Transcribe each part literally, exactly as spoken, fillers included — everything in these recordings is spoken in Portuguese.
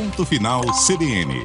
Ponto Final C B N.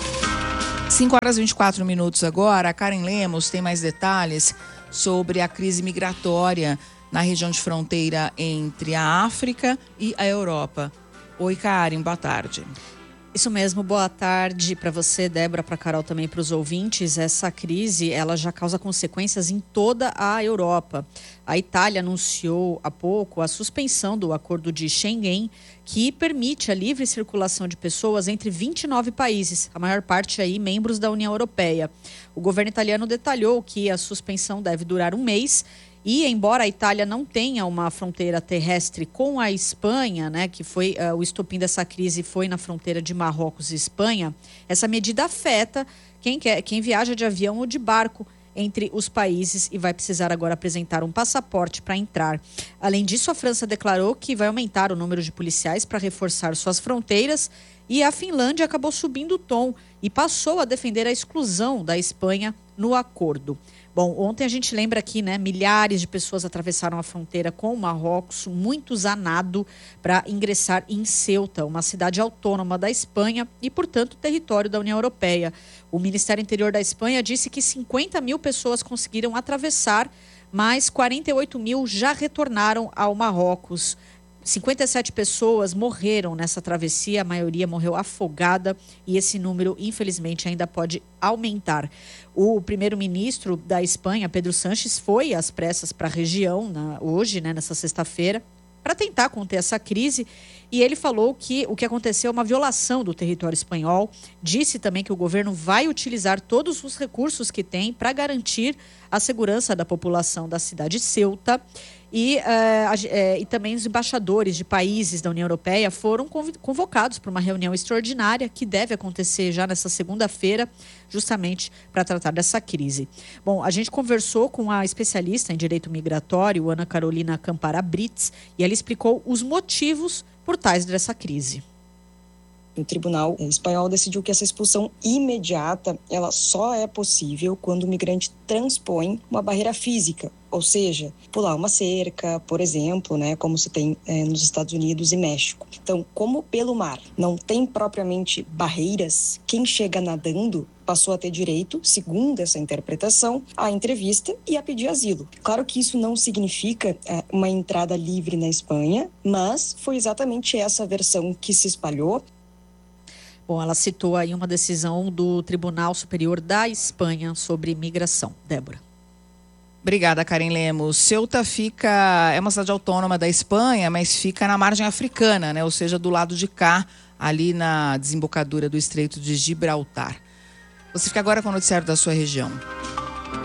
cinco horas e vinte e quatro minutos agora. A Karen Lemos tem mais detalhes sobre a crise migratória na região de fronteira entre a África e a Europa. Oi, Karen, boa tarde. Isso mesmo, boa tarde para você, Débora, para a Carol, também para os ouvintes. Essa crise, ela já causa consequências em toda a Europa. A Itália anunciou há pouco a suspensão do acordo de Schengen, que permite a livre circulação de pessoas entre vinte e nove países, a maior parte aí membros da União Europeia. O governo italiano detalhou que a suspensão deve durar um mês. E, embora a Itália não tenha uma fronteira terrestre com a Espanha, né, que foi uh, o estopim dessa crise foi na fronteira de Marrocos e Espanha, essa medida afeta quem, quer, quem viaja de avião ou de barco entre os países e vai precisar agora apresentar um passaporte para entrar. Além disso, a França declarou que vai aumentar o número de policiais para reforçar suas fronteiras e a Finlândia acabou subindo o tom e passou a defender a exclusão da Espanha no acordo. Bom, ontem a gente lembra aqui, né, milhares de pessoas atravessaram a fronteira com o Marrocos, muitos a nado, para ingressar em Ceuta, uma cidade autônoma da Espanha e, portanto, território da União Europeia. O Ministério Interior da Espanha disse que cinquenta mil pessoas conseguiram atravessar, mas quarenta e oito mil já retornaram ao Marrocos. cinquenta e sete pessoas morreram nessa travessia, a maioria morreu afogada e esse número, infelizmente, ainda pode aumentar. O primeiro-ministro da Espanha, Pedro Sánchez, foi às pressas para a região na, hoje, né, nessa sexta-feira, para tentar conter essa crise, e ele falou que o que aconteceu é uma violação do território espanhol. Disse também que o governo vai utilizar todos os recursos que tem para garantir a segurança da população da cidade de Ceuta. E, uh, uh, e também os embaixadores de países da União Europeia foram convocados para uma reunião extraordinária que deve acontecer já nessa segunda-feira, justamente para tratar dessa crise. Bom, a gente conversou com a especialista em direito migratório, Ana Carolina Campara Brits, e ela explicou os motivos por trás dessa crise. O tribunal espanhol decidiu que essa expulsão imediata ela só é possível quando o migrante transpõe uma barreira física, ou seja, pular uma cerca, por exemplo, né, como se tem é, nos Estados Unidos e México. Então, como pelo mar não tem propriamente barreiras, quem chega nadando passou a ter direito, segundo essa interpretação, à entrevista e a pedir asilo. Claro que isso não significa é, uma entrada livre na Espanha, mas foi exatamente essa versão que se espalhou. Bom, ela citou aí uma decisão do Tribunal Superior da Espanha sobre migração. Débora. Obrigada, Karen Lemos. Ceuta fica, é uma cidade autônoma da Espanha, mas fica na margem africana, né? Ou seja, do lado de cá, ali na desembocadura do Estreito de Gibraltar. Você fica agora com o noticiário da sua região.